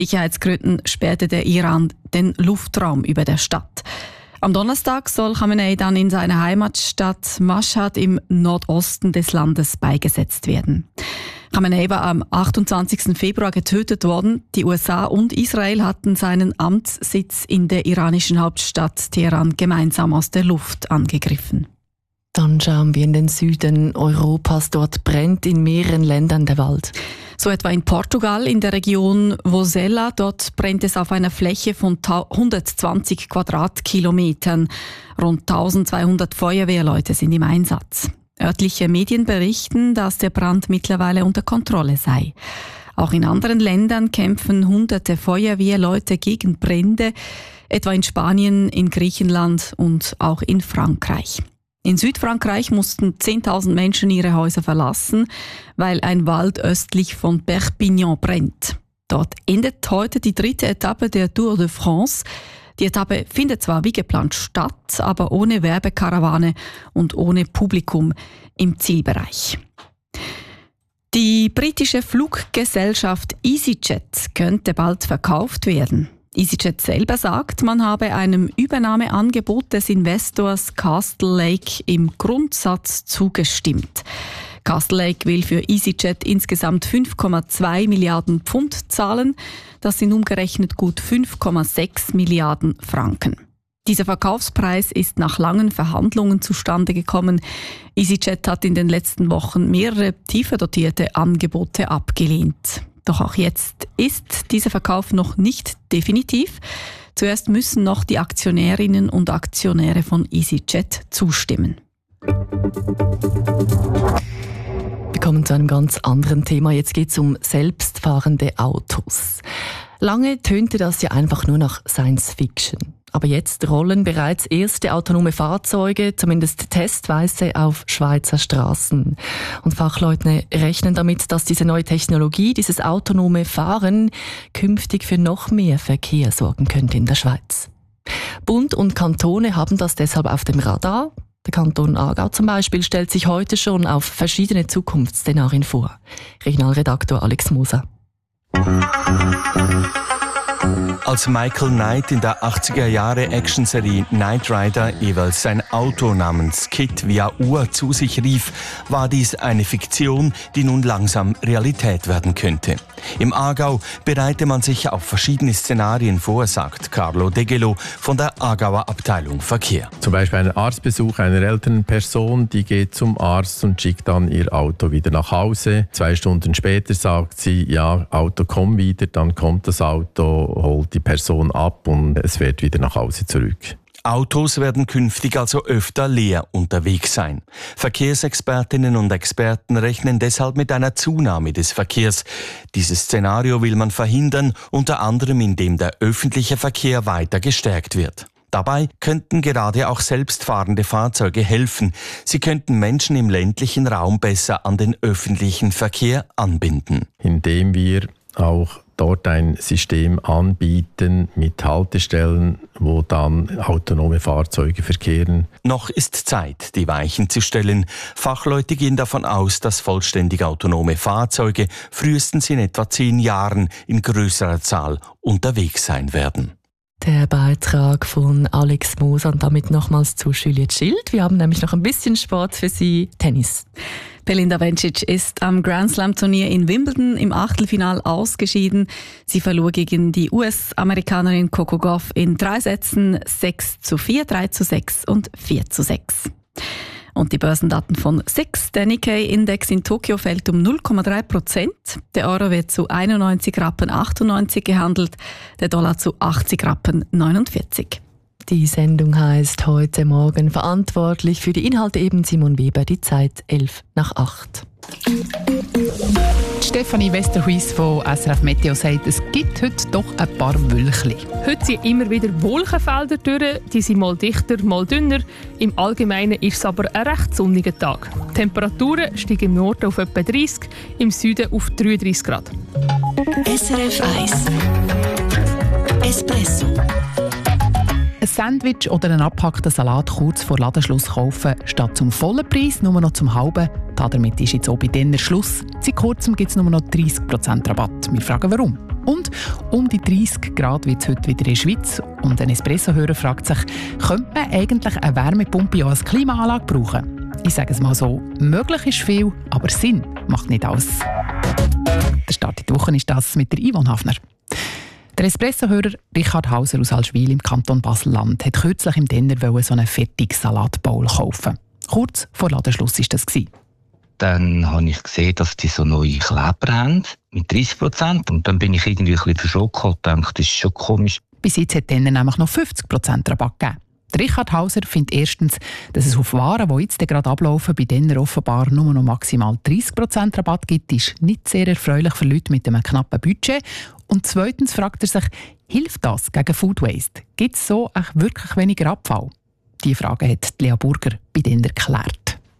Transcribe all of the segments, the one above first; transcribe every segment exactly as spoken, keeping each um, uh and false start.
Sicherheitsgründen sperrte der Iran den Luftraum über der Stadt. Am Donnerstag soll Khamenei dann in seiner Heimatstadt Mashhad im Nordosten des Landes beigesetzt werden. Khamenei war am achtundzwanzigsten Februar getötet worden. Die U S A und Israel hatten seinen Amtssitz in der iranischen Hauptstadt Teheran gemeinsam aus der Luft angegriffen. Dann schauen wir in den Süden Europas. Dort brennt in mehreren Ländern der Wald. So etwa in Portugal, in der Region Vozela. Dort brennt es auf einer Fläche von hundertzwanzig Quadratkilometern. Rund eintausendzweihundert Feuerwehrleute sind im Einsatz. Örtliche Medien berichten, dass der Brand mittlerweile unter Kontrolle sei. Auch in anderen Ländern kämpfen hunderte Feuerwehrleute gegen Brände, etwa in Spanien, in Griechenland und auch in Frankreich. In Südfrankreich mussten zehntausend Menschen ihre Häuser verlassen, weil ein Wald östlich von Perpignan brennt. Dort endet heute die dritte Etappe der Tour de France. Die Etappe findet zwar wie geplant statt, aber ohne Werbekarawane und ohne Publikum im Zielbereich. Die britische Fluggesellschaft EasyJet könnte bald verkauft werden. EasyJet selber sagt, man habe einem Übernahmeangebot des Investors Castle Lake im Grundsatz zugestimmt. Castle Lake will für EasyJet insgesamt fünf Komma zwei Milliarden Pfund zahlen. Das sind umgerechnet gut fünf Komma sechs Milliarden Franken. Dieser Verkaufspreis ist nach langen Verhandlungen zustande gekommen. EasyJet hat in den letzten Wochen mehrere tiefer dotierte Angebote abgelehnt. Doch auch jetzt ist dieser Verkauf noch nicht definitiv. Zuerst müssen noch die Aktionärinnen und Aktionäre von EasyJet zustimmen. Wir kommen zu einem ganz anderen Thema. Jetzt geht es um selbstfahrende Autos. Lange tönte das ja einfach nur nach Science Fiction. Aber jetzt rollen bereits erste autonome Fahrzeuge, zumindest testweise, auf Schweizer Straßen. Und Fachleute rechnen damit, dass diese neue Technologie, dieses autonome Fahren, künftig für noch mehr Verkehr sorgen könnte in der Schweiz. Bund und Kantone haben das deshalb auf dem Radar. Der Kanton Aargau zum Beispiel stellt sich heute schon auf verschiedene Zukunftsszenarien vor. Regionalredaktor Alex Moser. Als Michael Knight in der achtziger Jahre Actionserie Knight Rider jeweils sein Auto namens Kit via Uhr zu sich rief, war dies eine Fiktion, die nun langsam Realität werden könnte. Im Aargau bereite man sich auf verschiedene Szenarien vor, sagt Carlo Degelo von der Aargauer Abteilung Verkehr. Zum Beispiel ein Arztbesuch einer älteren Person, die geht zum Arzt und schickt dann ihr Auto wieder nach Hause. Zwei Stunden später sagt sie, ja, Auto komm wieder, dann kommt das Auto, holt die Person ab und es fährt wieder nach Hause zurück. Autos werden künftig also öfter leer unterwegs sein. Verkehrsexpertinnen und Experten rechnen deshalb mit einer Zunahme des Verkehrs. Dieses Szenario will man verhindern, unter anderem indem der öffentliche Verkehr weiter gestärkt wird. Dabei könnten gerade auch selbstfahrende Fahrzeuge helfen. Sie könnten Menschen im ländlichen Raum besser an den öffentlichen Verkehr anbinden. Indem wir auch dort ein System anbieten mit Haltestellen, wo dann autonome Fahrzeuge verkehren. Noch ist Zeit, die Weichen zu stellen. Fachleute gehen davon aus, dass vollständig autonome Fahrzeuge frühestens in etwa zehn Jahren in größerer Zahl unterwegs sein werden. Der Beitrag von Alex Moser und damit nochmals zu Juliette Schild. Wir haben nämlich noch ein bisschen Sport für Sie, Tennis. Belinda Bencic ist am Grand Slam Turnier in Wimbledon im Achtelfinal ausgeschieden. Sie verlor gegen die U S-Amerikanerin Coco Gauff in drei Sätzen sechs zu vier, drei zu sechs und vier zu sechs. Und die Börsendaten von S I X, der Nikkei-Index in Tokio, fällt um null Komma drei Prozent. Der Euro wird zu einundneunzig Rappen achtundneunzig gehandelt, der Dollar zu achtzig Rappen neunundvierzig. Die Sendung heißt heute Morgen verantwortlich für die Inhalte eben Simon Weber, die Zeit elf nach acht. Stefanie Westerhuis von S R F Meteo sagt, es gibt heute doch ein paar Wölkchen. Heute sind immer wieder Wolkenfelder durch, die sind mal dichter, mal dünner. Im Allgemeinen ist es aber ein recht sonniger Tag. Die Temperaturen steigen im Norden auf etwa dreißig, im Süden auf dreiunddreißig Grad. S R F eins Espresso. Ein Sandwich oder einen abgehackten Salat kurz vor Ladenschluss kaufen, statt zum vollen Preis nur noch zum halben. Damit ist jetzt auch bei denen Schluss. Seit kurzem gibt es nur noch dreißig Prozent Rabatt. Wir fragen warum. Und um die dreißig Grad wird es heute wieder in der Schweiz. Und ein Espresso-Hörer fragt sich, könnte man eigentlich eine Wärmepumpe auch als Klimaanlage brauchen? Ich sage es mal so, möglich ist viel, aber Sinn macht nicht alles. Der Start in die Woche ist das mit der Yvonne Hafner. Der Espresso-Hörer Richard Hauser aus Allschwil im Kanton Basel-Land hat kürzlich im Denner so einen fertigen Salatbowl kaufen. Kurz vor Ladenschluss war das. Dann habe ich gesehen, dass die so neue Kleber haben, mit dreißig Prozent. Und dann bin ich irgendwie ein bisschen verschrocken und dachte, das ist schon komisch. Bis jetzt hat Denner nämlich noch fünfzig Prozent Rabatt gegeben. Richard Hauser findet erstens, dass es auf Waren, die jetzt gerade ablaufen, bei Denner offenbar nur noch maximal dreißig Prozent Rabatt gibt, ist nicht sehr erfreulich für Leute mit einem knappen Budget. Und zweitens fragt er sich, hilft das gegen Food Waste? Gibt es so echt wirklich weniger Abfall? Diese Frage hat Lea Burger bei Denner geklärt.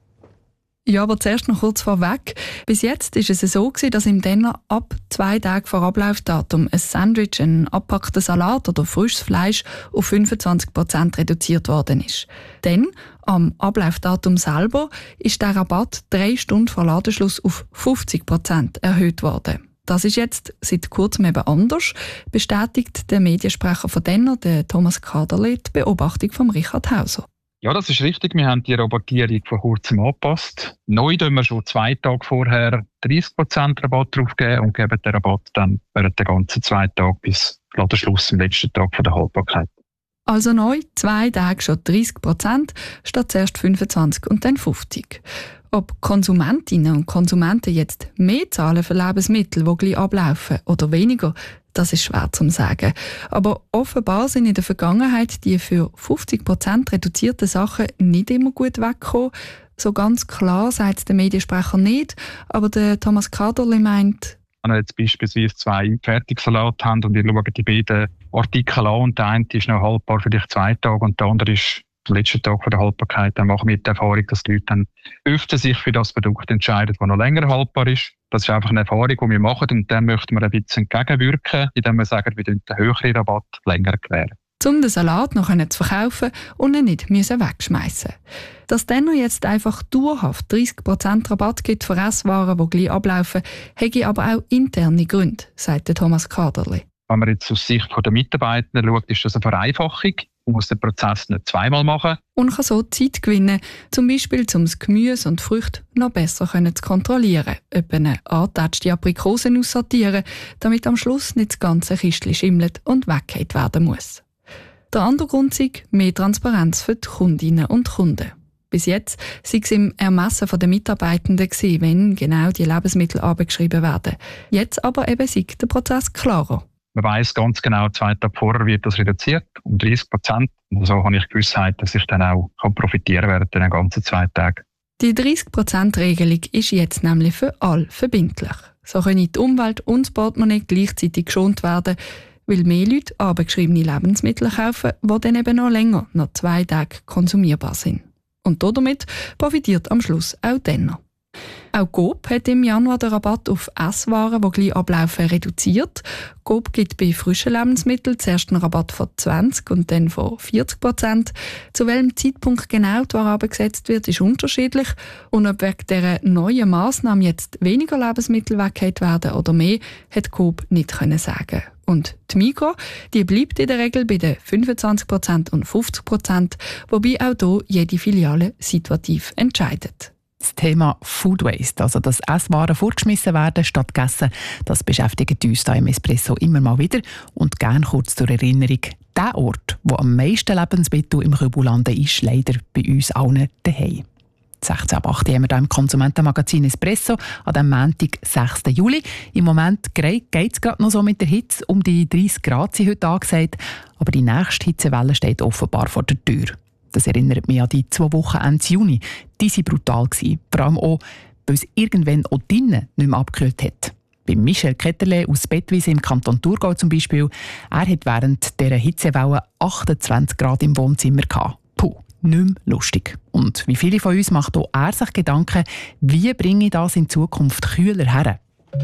Ja, aber zuerst noch kurz vorweg. Bis jetzt war es so, dass im Denner ab zwei Tagen vor Ablaufdatum ein Sandwich, ein abgepackter Salat oder frisches Fleisch auf fünfundzwanzig Prozent reduziert worden ist. Dann, am Ablaufdatum selber, ist der Rabatt drei Stunden vor Ladenschluss auf fünfzig Prozent erhöht worden. Das ist jetzt seit kurzem eben anders, bestätigt der Mediensprecher von Denner, der Thomas Kaderle, die Beobachtung von Richard Hauser. Ja, das ist richtig. Wir haben die Rabattierung vor kurzem angepasst. Neu geben wir schon zwei Tage vorher dreißig Prozent Rabatt draufgeben und geben den Rabatt dann während der ganzen zwei Tage bis Ladenschluss am letzten Tag der Haltbarkeit. Also neu zwei Tage schon dreißig Prozent statt zuerst fünfundzwanzig und dann fünfzig. Ob Konsumentinnen und Konsumenten jetzt mehr zahlen für Lebensmittel, die gleich ablaufen, oder weniger, das ist schwer zu sagen. Aber offenbar sind in der Vergangenheit die für fünfzig Prozent reduzierten Sachen nicht immer gut weggekommen. So ganz klar sagt es der Mediensprecher nicht, aber der Thomas Kaderli meint, wenn wir jetzt beispielsweise zwei Fertigsalate haben und wir schauen die beiden Artikel an und der eine ist noch haltbar für dich zwei Tage und der andere ist der letzte Tag der Haltbarkeit, dann machen wir die Erfahrung, dass die Leute dann öfter sich für das Produkt entscheiden, das noch länger haltbar ist. Das ist einfach eine Erfahrung, die wir machen und dann möchten wir ein bisschen entgegenwirken, indem wir sagen, wir den höheren Rabatt länger gewähren. Um den Salat noch zu verkaufen und ihn nicht wegschmeißen. Dass dann jetzt einfach dauerhaft dreißig Prozent Rabatt gibt für Esswaren, die gleich ablaufen, hätte aber auch interne Gründe, sagt Thomas Kaderli. Wenn man jetzt aus Sicht der Mitarbeiter schaut, ist das eine Vereinfachung. Man muss den Prozess nicht zweimal machen. Und kann so Zeit gewinnen, zum Beispiel um das Gemüse und die Früchte noch besser zu kontrollieren, ob eine angetatschte Aprikosen aussortieren, damit am Schluss nicht das ganze Kistchen schimmelt und weggeht werden muss. Der andere Grund ist mehr Transparenz für die Kundinnen und Kunden. Bis jetzt war es im Ermessen der Mitarbeitenden, wenn genau die Lebensmittel abgeschrieben werden. Jetzt aber eben sei der Prozess klarer. Man weiss ganz genau, zwei Tage vorher wird das reduziert, um dreißig Prozent. Und so habe ich Gewissheit, dass ich dann auch profitieren kann während den ganzen zwei Tagen. Die dreißig Prozent Regelung ist jetzt nämlich für alle verbindlich. So können die Umwelt und das Portemonnaie gleichzeitig geschont werden, weil mehr Leute abgeschriebene Lebensmittel kaufen, die dann eben noch länger, noch zwei Tage konsumierbar sind. Und damit profitiert am Schluss auch Denner. Auch Coop hat im Januar den Rabatt auf Esswaren, die gleich ablaufen, reduziert. Coop gibt bei frischen Lebensmitteln zuerst einen Rabatt von zwanzig und dann von vierzig Prozent. Zu welchem Zeitpunkt genau die Ware abgesetzt wird, ist unterschiedlich. Und ob wegen dieser neuen Massnahmen jetzt weniger Lebensmittel weggeht werden oder mehr, hat Coop nicht können sagen. Und die Migros, die bleibt in der Regel bei den fünfundzwanzig Prozent und fünfzig Prozent, wobei auch hier jede Filiale situativ entscheidet. Das Thema Food Waste, also dass Esswaren vorgeschmissen werden statt gegessen, das beschäftigt uns hier im Espresso immer mal wieder. Und gerne kurz zur Erinnerung, der Ort, wo am meisten Lebensmittel im Kübel landen, ist leider bei uns allen daheim. sechzehn ab acht haben wir hier im Konsumentenmagazin Espresso an dem Montag, sechsten Juli. Im Moment geht es gerade noch so mit der Hitze. Um die dreißig Grad sind heute angesagt, aber die nächste Hitzewelle steht offenbar vor der Tür. Das erinnert mich an die zwei Wochen Ende Juni. Die waren brutal. Vor allem auch, weil es irgendwann auch drinnen nicht mehr abgekühlt hat. Bei Michel Ketterle aus Bettwise im Kanton Thurgau zum Beispiel, er hat während dieser Hitzewelle achtundzwanzig Grad im Wohnzimmer gehabt. Puh, nicht mehr lustig. Und wie viele von uns macht auch er sich Gedanken, wie bringe ich das in Zukunft kühler her?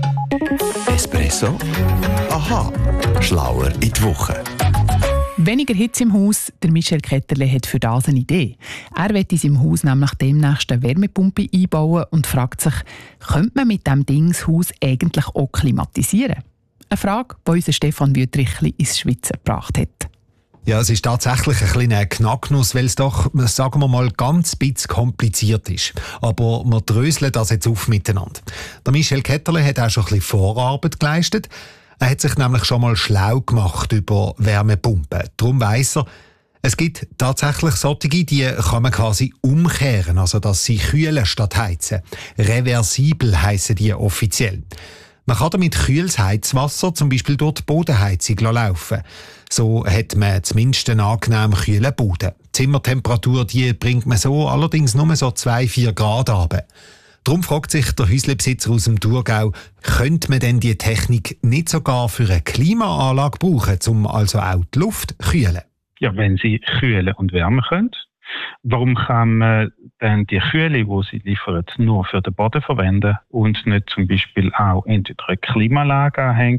Espresso? Aha, schlauer in die Woche. Weniger Hitze im Haus, der Michel Ketterle hat für das eine Idee. Er will in seinem Haus nämlich demnächst eine Wärmepumpe einbauen und fragt sich, könnte man mit diesem Ding das Haus eigentlich auch klimatisieren? Eine Frage, die unser Stefan Wüttrich ins Schwitzen gebracht hat. Ja, es ist tatsächlich ein kleiner Knacknuss, weil es doch, sagen wir mal, ganz bisschen kompliziert ist. Aber wir dröseln das jetzt auf miteinander. Der Michel Ketterle hat auch schon ein bisschen Vorarbeit geleistet. Er hat sich nämlich schon mal schlau gemacht über Wärmepumpen. Darum weiss er, es gibt tatsächlich solche, die kann man quasi umkehren, also dass sie kühlen statt heizen. Reversibel heissen die offiziell. Man kann damit kühles Heizwasser zum Beispiel durch die Bodenheizung laufen. So hat man zumindest einen angenehm kühlen Boden. Die Zimmertemperatur die bringt man so allerdings nur so zwei bis vier Grad runter. Darum fragt sich der Häuslebesitzer aus dem Thurgau, könnte man denn die Technik nicht sogar für eine Klimaanlage brauchen, um also auch die Luft zu kühlen? Ja, wenn sie kühlen und wärmen können, warum kann man dann die Kühle, die sie liefern, nur für den Boden verwenden und nicht zum Beispiel auch entweder eine Klimaanlage anhängen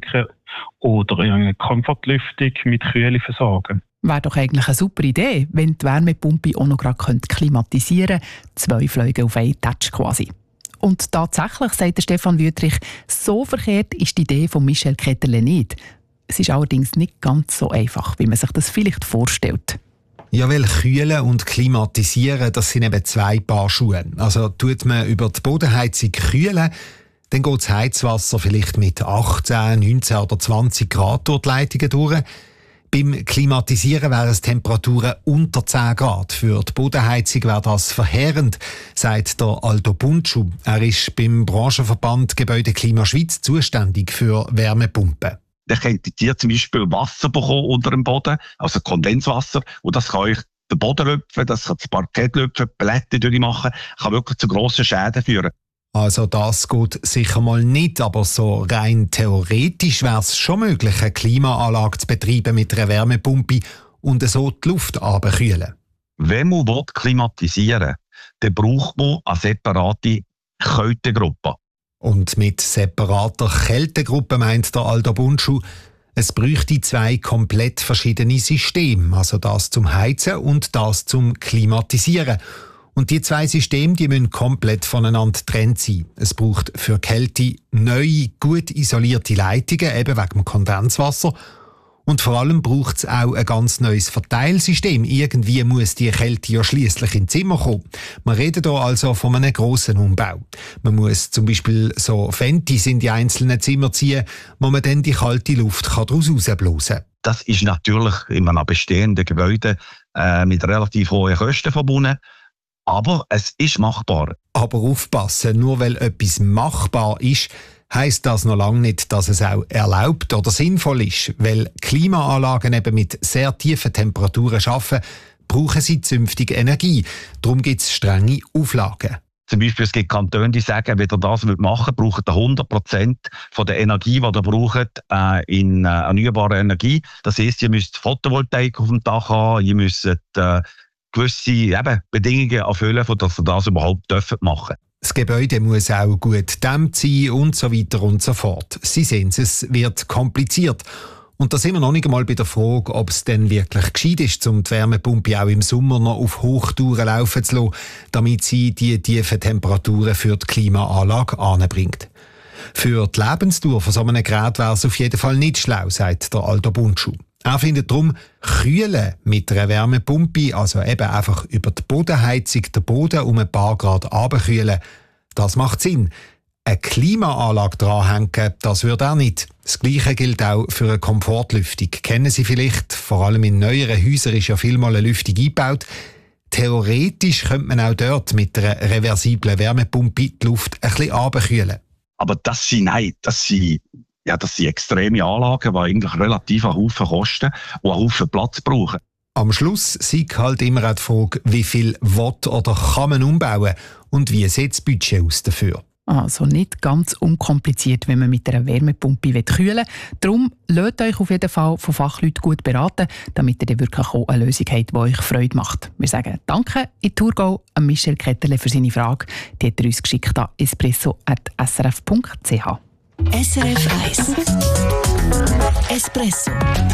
oder eine Komfortlüftung mit Kühle versorgen? Wäre doch eigentlich eine super Idee, wenn die Wärmepumpe auch noch gerade klimatisieren könnte. Zwei Fliegen auf einen Touch quasi. Und tatsächlich, sagt Stefan Wüttrich, so verkehrt ist die Idee von Michel Ketterle nicht. Es ist allerdings nicht ganz so einfach, wie man sich das vielleicht vorstellt. Ja, weil Kühlen und Klimatisieren, das sind eben zwei Paar Schuhe. Also tut man über die Bodenheizung kühlen, dann geht das Heizwasser vielleicht mit achtzehn, neunzehn oder zwanzig Grad durch die Leitungen durch. Beim Klimatisieren wären es Temperaturen unter zehn Grad. Für die Bodenheizung wäre das verheerend, sagt der Aldo Buntschu. Er ist beim Branchenverband Gebäude Klima Schweiz zuständig für Wärmepumpen. Dann könnt ihr zum Beispiel Wasser bekommen unter dem Boden, also Kondenswasser, und das kann euch den Boden lüpfen, das kann das Parkett lüpfen, die Paletten durchmachen, kann wirklich zu grossen Schäden führen. Also das geht sicher mal nicht, aber so rein theoretisch wäre es schon möglich, eine Klimaanlage zu betreiben mit einer Wärmepumpe und so die Luft abkühlen. Wenn man klimatisieren will, dann braucht man eine separate Kältegruppe. Und mit separater Kältegruppe meint der Aldo Buntschu, es bräuchte zwei komplett verschiedene Systeme, also das zum Heizen und das zum Klimatisieren. Und die zwei Systeme, die müssen komplett voneinander getrennt sein. Es braucht für Kälte neue, gut isolierte Leitungen, eben wegen dem Kondenswasser. Und vor allem braucht es auch ein ganz neues Verteilsystem. Irgendwie muss die Kälte ja schliesslich ins Zimmer kommen. Wir reden hier also von einem grossen Umbau. Man muss zum Beispiel so Ventis in die einzelnen Zimmer ziehen, wo man dann die kalte Luft daraus rausblasen kann. Das ist natürlich in einem bestehenden Gebäude äh, mit relativ hohen Kosten verbunden. Aber es ist machbar. Aber aufpassen, nur weil etwas machbar ist, heisst das noch lange nicht, dass es auch erlaubt oder sinnvoll ist. Weil Klimaanlagen eben mit sehr tiefen Temperaturen arbeiten, brauchen sie zünftig Energie. Darum gibt es strenge Auflagen. Zum Beispiel, es gibt Kantone, die sagen, wenn ihr das machen wollt, braucht ihr hundert Prozent von der Energie, die ihr braucht, äh, in äh, erneuerbare Energie. Das heisst, ihr müsst Photovoltaik auf dem Dach haben, ihr müsst äh, gewisse eben, Bedingungen erfüllen, dass ihr das überhaupt machen dürfen. Das Gebäude muss auch gut gedämmt sein und so weiter und so fort. Sie sehen, es wird kompliziert. Und da sind wir noch nicht einmal bei der Frage, ob es denn wirklich gescheit ist, um die Wärmepumpe auch im Sommer noch auf Hochtouren laufen zu lassen, damit sie die tiefen Temperaturen für die Klimaanlage anbringt. Für die Lebensdauer von so einem Gerät wäre es auf jeden Fall nicht schlau, sagt der Aldo Buntschu. Er findet darum, kühlen mit einer Wärmepumpe, also eben einfach über die Bodenheizung den Boden um ein paar Grad runterkühlen, das macht Sinn. Eine Klimaanlage dranhängen, das würde er nicht. Das Gleiche gilt auch für eine Komfortlüftung. Kennen Sie vielleicht, vor allem in neueren Häusern ist ja vielmal eine Lüftung eingebaut. Theoretisch könnte man auch dort mit einer reversiblen Wärmepumpe die Luft ein bisschen runterkühlen. Aber das sind, nein, das sind Ja, das sind extreme Anlagen, die eigentlich relativ einen Haufen kosten und einen Haufen Platz brauchen. Am Schluss sieht halt immer auch die Frage, wie viel will oder kann man umbauen und wie sieht das Budget aus dafür. Also nicht ganz unkompliziert, wenn man mit einer Wärmepumpe kühlen will. Darum lasst euch auf jeden Fall von Fachleuten gut beraten, damit ihr dann wirklich auch eine Lösung habt, die euch Freude macht. Wir sagen Danke in Thurgau an Michel Ketterle für seine Frage. Die hat er uns geschickt an espresso at s r f punkt c h. S R F eins Espresso